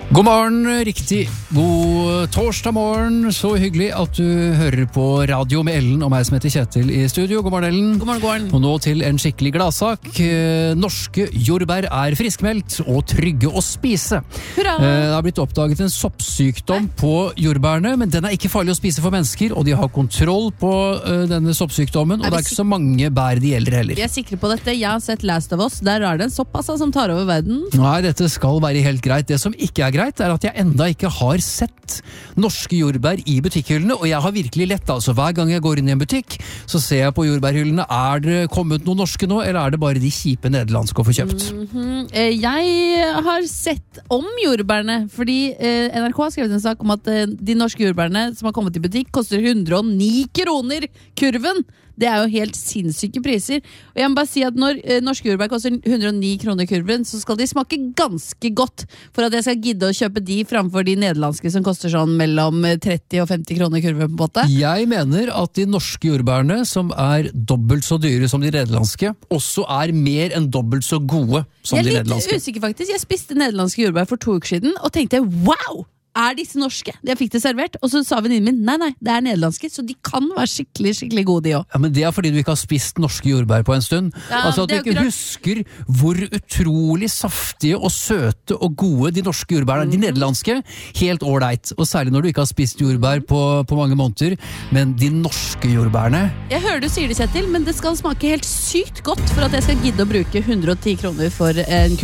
God morgen, riktig god torsdag morgen. Så hyggelig at du hører på radio med Ellen og meg som heter Kjetil i studio. God morgen, Ellen. God morgen, god morgen. Og nå til en skikkelig gladsak. Norske jordbær er friskmeldt og trygge å spise. Hurra! Det har blitt oppdaget en soppsykdom på jordbærene, men den er ikke farlig å spise for mennesker, og de har kontroll på denne soppsykdommen, og det er ikke så mange bær det gjelder heller. Vi er sikre på dette. Jeg har sett Last of Us. Der er det en sopp som tar over verden. Nei, dette skal være helt greit. Det som ikke er greit, er at jeg enda ikke har sett norske jordbær i butikkhyllene, og jeg har virkelig lett, altså hver gang jeg går inn i en butikk, så ser jeg på jordbærhyllene, er det kommet noen norske nå, eller er det bare de kjipe nederlandske å få kjøpt? Jeg har sett om jordbærene, fordi NRK har skrevet en sak om at de norske jordbærene som har kommet i butikk koster 109 kroner kurven. Det er jo helt sinnssyke priser. Og jeg må bare si at når norske jordbær koster 109 kroner kurven, så skal de smake ganske godt for at jeg skal gidde å kjøpe de framfor de nederlandske som koster sånn mellom 30 og 50 kroner kurven på en måte. Jeg mener at de norske jordbærene, som er dobbelt så dyre som de nederlandske, også er mer enn dobbelt så gode som de nederlandske. Jeg er litt usikker faktisk. Jeg spiste nederlandske jordbær for 2 uker siden og tenkte, wow! Er disse norske? Jeg fikk det servert, og så sa venninnen min, nei, det er nederlandske, så de kan være skikkelig, skikkelig gode de også. Ja, men det er fordi du ikke har spist norske jordbær på en stund. Ja, altså at du ikke husker hvor utrolig saftige og søte og gode de norske jordbærene er. De nederlandske, helt ålreit, og særlig når du ikke har spist jordbær på mange måneder, men de norske jordbærene... Jeg hører du sier det, Kjetil, men det skal smake helt sykt godt for at jeg skal gidde å bruke 110 kroner for en